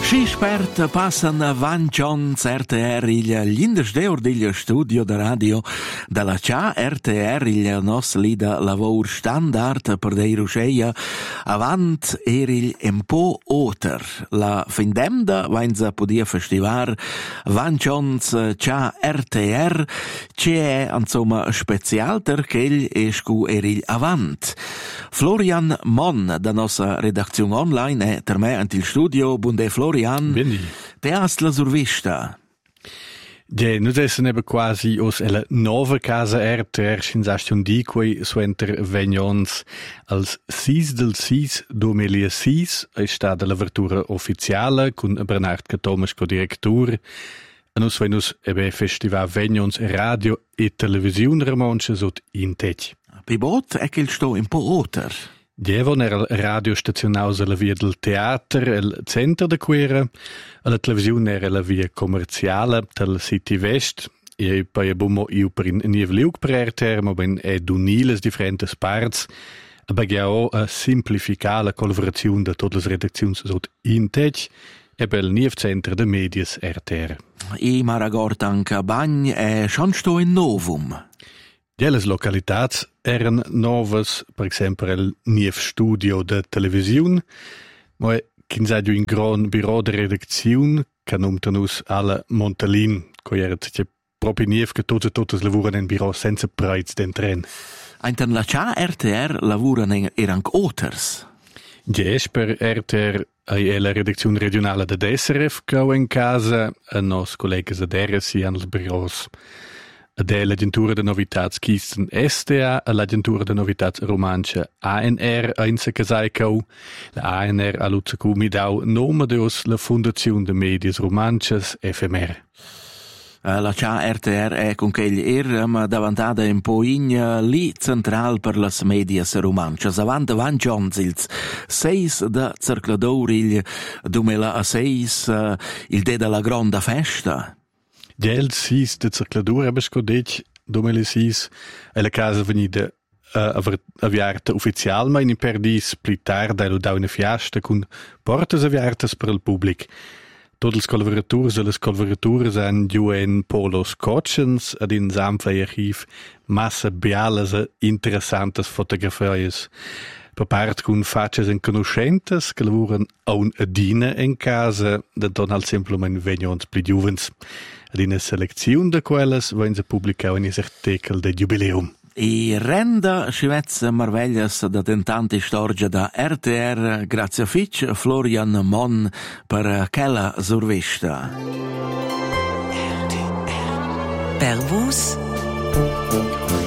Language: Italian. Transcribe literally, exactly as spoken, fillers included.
Schi spert passan van John R T R il l'indesdeur del studio de radio della C A R T R il nos lida lavor standard per dei rusceia avant er il un po' oter la findemda vainza podia festivar van Johns C A R T R c'è insomma special perché escu er il avant. Florian Mon da nostra redazione online è per me ant il studio. Bunde Florian. Bindi. Te hast la survista. Ja, noi essen eben quasi aus ella nova casa R T R scinsastion di quei suenter vegnons als sis del sis duemilasis è stata l'apertura ufficiale con Bernard Catomas co direttur e nus venus ebe festival vegnons radio e televisione romanche sot intech. Pibot è che il sto un po' oter. Dievon era la radiostazione alla via del teatro, il centro da quera, la televisione era la via commerciale del City West, e poi abbiamo io per in Nivliuk per R T R, ma ben è d'uniles differenti parts, abbiamo a semplificare la collaborazione di tutte le redazioni sotto Intech e per il Niev Centro de Medias R T R. I maragort anche bagn è schon sto in novum. Delle località erano novas, per esempio il Niev Studio de Televisione, ma che c'è un gran bureau de redazione che nomtenus alla Montalin, che era proprio Niev che tutte tutte lavorano in bureau senza prezzo d'entren. Einten la C A R T R lavorano in erang oters. Yes, per R T R è la redazione regionale de S R F che ho in casa, e nos colleghi de R S I hanno i bureaus. De l'aggiuntura de novitats Kisten S T A, l'aggiuntura de novitats romancia A N R, einse Casaicau. La A N R a Luzacu mi dau nome deus la Fondazione de Medias Romances F M R. La C A R T R è con che era davantata un po' in lì central per le medias romances. Avant Van Johnsils, seis da circladori il duemilasei, il de della grande festa. Gel sis de circladura ebbe scodec duemilasis e la casa venida uh, aviarta ufficial, ma in perdis plitar da lo da una fiasta con portas aviartas per il pubblic. Tots els collaborators e les collaboratores han giuen polos cotchens ad in samflei archiv massa beales e interessantes fotografies. Per part con facces en conoscentes che lavoran a un adina in casa, da don al simplement vegnons pli giuvens. Ad in selezione de quelles voin se publicau in is artikel de jubileum. I renda scivezze marveglias da tentanti storgia da R T R, grazie a Fitch, Florian Mon per quella survista. Per vos